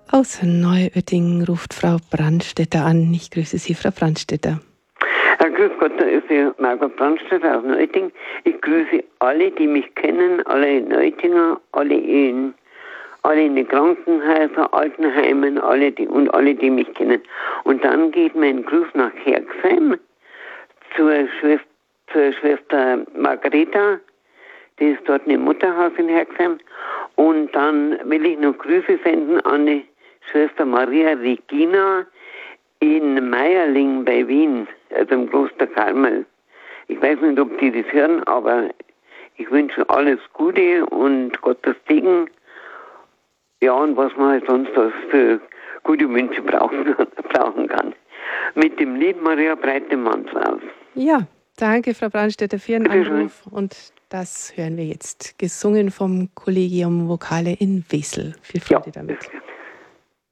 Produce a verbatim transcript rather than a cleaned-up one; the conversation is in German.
Aus Neuötting ruft Frau Brandstätter an. Ich grüße Sie, Frau Brandstätter. Ja, grüß Gott, da ist die Margot Brandstätter aus Neuötting. Ich grüße alle, die mich kennen, alle Neuöttinger, alle in, alle in den Krankenhäusern, Altenheimen, alle die, und alle, die mich kennen. Und dann geht mein Gruß nach Herxheim zur Schwester, zur Schwester Margareta, die ist dort im Mutterhaus in Herxheim. Und dann will ich noch Grüße senden an die Schwester Maria Regina in Meierling bei Wien, also im Kloster Karmel. Ich weiß nicht, ob die das hören, aber ich wünsche alles Gute und Gottes Segen. Ja, und was man halt sonst für gute Wünsche brauchen, brauchen kann. Mit dem Lied Maria Breitemanns. Ja, danke, Frau Brandstätter, für Ihren Anruf. Und das hören wir jetzt, gesungen vom Collegium Vocale in Wesel. Viel Freude ja. damit.